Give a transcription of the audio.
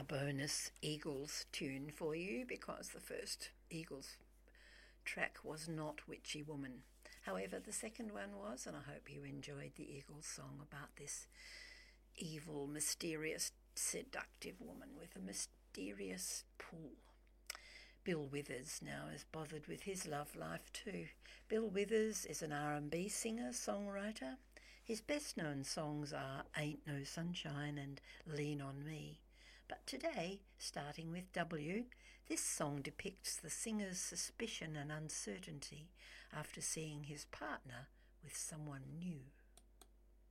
bonus Eagles tune for you because the first Eagles track was not Witchy Woman. However, the second one was, and I hope you enjoyed the Eagles song about this evil, mysterious, seductive woman with a mysterious pull. Bill Withers now is bothered with his love life too. Bill Withers is an R&B singer, songwriter. His best-known songs are Ain't No Sunshine and Lean on Me. But today, starting with W, this song depicts the singer's suspicion and uncertainty after seeing his partner with someone new.